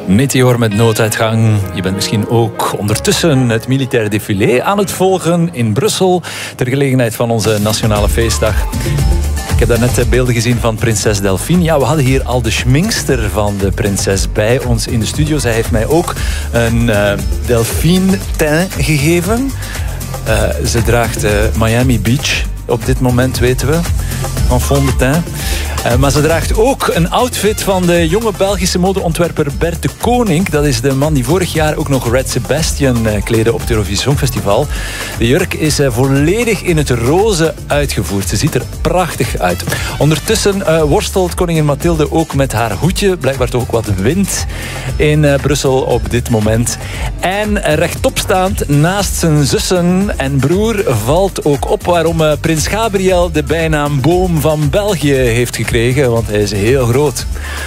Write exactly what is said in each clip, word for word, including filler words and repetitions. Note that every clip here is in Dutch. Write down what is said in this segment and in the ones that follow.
Meteor met nooduitgang. Je bent misschien ook ondertussen het militair défilé aan het volgen in Brussel ter gelegenheid van onze nationale feestdag. Ik heb daarnet beelden gezien van prinses Delphine. Ja, we hadden hier al de schminkster van de prinses bij ons in de studio. Zij heeft mij ook een uh, Delphine teint gegeven. Uh, ze draagt uh, Miami Beach op dit moment, weten we. Van fond de teint. Uh, maar ze draagt ook een outfit van de jonge Belgische modeontwerper Bert de Koning. Dat is de man die vorig jaar ook nog Red Sebastian uh, kleedde op het Eurovisie Songfestival. De jurk is uh, volledig in het roze uitgevoerd. Ze ziet er prachtig uit. Ondertussen uh, worstelt koningin Mathilde ook met haar hoedje. Blijkbaar toch ook wat wind in uh, Brussel op dit moment. En uh, rechtopstaand naast zijn zussen en broer valt ook op waarom uh, prins Gabriel de bijnaam Boom van België heeft gekregen, want hij is heel groot.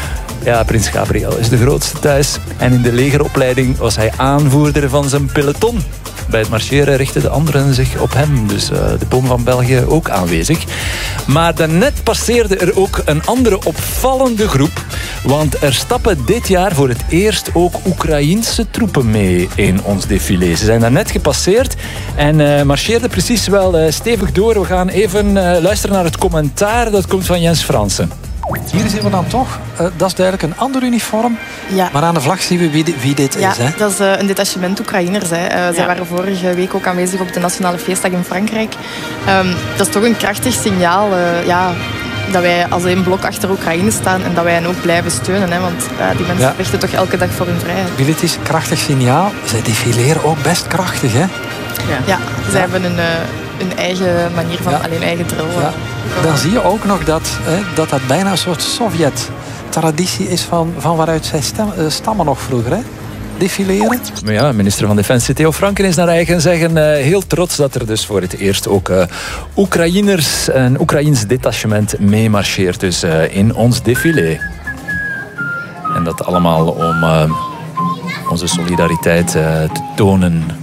Ja, prins Gabriel is de grootste thuis. En in de legeropleiding was hij aanvoerder van zijn peloton. Bij het marcheren richten de anderen zich op hem. Dus uh, de Boom van België ook aanwezig. Maar daarnet passeerde er ook een andere opvallende groep. Want er stappen dit jaar voor het eerst ook Oekraïense troepen mee in ons défilé. Ze zijn daarnet gepasseerd en uh, marcheerden precies wel uh, stevig door. We gaan even uh, luisteren naar het commentaar. Dat komt van Jens Fransen. Hier zien we dan toch, uh, dat is duidelijk een ander uniform. Ja. Maar aan de vlag zien we wie, di wie dit ja, is. Hè? Dat is uh, een detachement Oekraïners. Hè. Uh, ja. Zij waren vorige week ook aanwezig op de Nationale Feestdag in Frankrijk. Um, dat is toch een krachtig signaal. Uh, ja, dat wij als één blok achter Oekraïne staan en dat wij hen ook blijven steunen. Hè, want uh, die mensen ja. vechten toch elke dag voor hun vrijheid. Wil het is een krachtig signaal. Zij defileren ook best krachtig, hè? Ja, ja zij ja. hebben een, uh, een eigen manier van, ja. alleen eigen drill. Ja. Dan zie je ook nog dat hè, dat, dat bijna een soort Sovjet-traditie is van, van waaruit zij stem, uh, stammen nog vroeger, hè? Defileren. Maar ja, minister van Defensie Theo Franken is naar eigen zeggen uh, heel trots dat er dus voor het eerst ook uh, Oekraïners, een Oekraïens detachement meemarcheert dus uh, in ons défilé. En dat allemaal om uh, onze solidariteit uh, te tonen.